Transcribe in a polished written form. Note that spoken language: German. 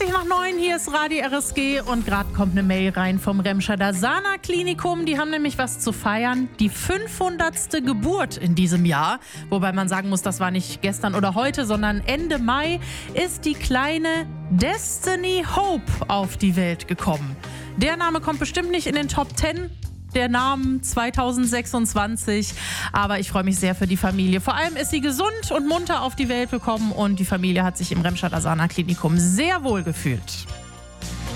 20 nach 9, hier ist Radio RSG und gerade kommt eine Mail rein vom Remscheider Sana Klinikum. Die haben nämlich was zu feiern. Die 500. Geburt in diesem Jahr. Wobei man sagen muss, das war nicht gestern oder heute, sondern Ende Mai ist die kleine Destiny Hope auf die Welt gekommen. Der Name kommt bestimmt nicht in den Top 10 der Namen 2026, aber ich freue mich sehr für die Familie. Vor allem ist sie gesund und munter auf die Welt gekommen und die Familie hat sich im Remscheider Sana Klinikum sehr wohl gefühlt.